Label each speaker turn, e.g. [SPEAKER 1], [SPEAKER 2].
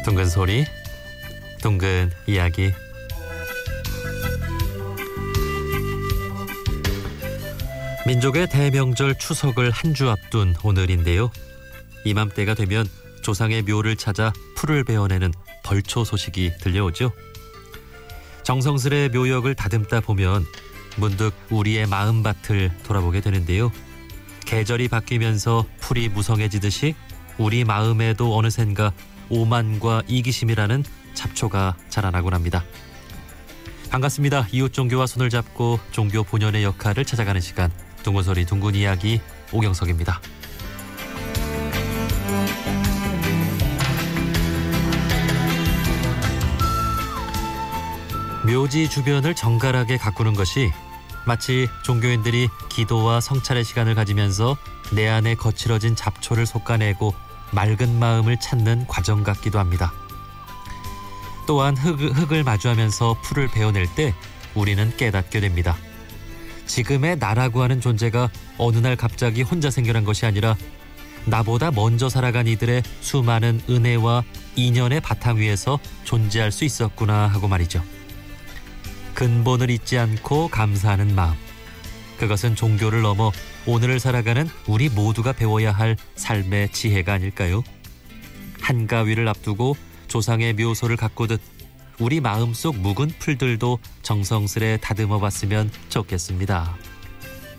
[SPEAKER 1] 둥근 소리, 둥근 이야기. 민족의 대명절 추석을 한 주 앞둔 오늘인데요. 이맘때가 되면 조상의 묘를 찾아 풀을 베어내는 벌초 소식이 들려오죠. 정성스레 묘역을 다듬다 보면 문득 우리의 마음밭을 돌아보게 되는데요. 계절이 바뀌면서 풀이 무성해지듯이 우리 마음에도 어느샌가 오만과 이기심이라는 잡초가 자라나곤 합니다. 반갑습니다. 이웃 종교와 손을 잡고 종교 본연의 역할을 찾아가는 시간, 둥근 소리 둥근 이야기, 오경석입니다. 묘지 주변을 정갈하게 가꾸는 것이 마치 종교인들이 기도와 성찰의 시간을 가지면서 내 안에 거칠어진 잡초를 솎아내고 맑은 마음을 찾는 과정 같기도 합니다. 또한 흙을 마주하면서 풀을 베어낼 때 우리는 깨닫게 됩니다. 지금의 나라고 하는 존재가 어느 날 갑자기 혼자 생겨난 것이 아니라 나보다 먼저 살아간 이들의 수많은 은혜와 인연의 바탕 위에서 존재할 수 있었구나 하고 말이죠. 근본을 잊지 않고 감사하는 마음, 그것은 종교를 넘어 오늘을 살아가는 우리 모두가 배워야 할 삶의 지혜가 아닐까요? 한가위를 앞두고 조상의 묘소를 가꾸듯 우리 마음속 묵은 풀들도 정성스레 다듬어 봤으면 좋겠습니다.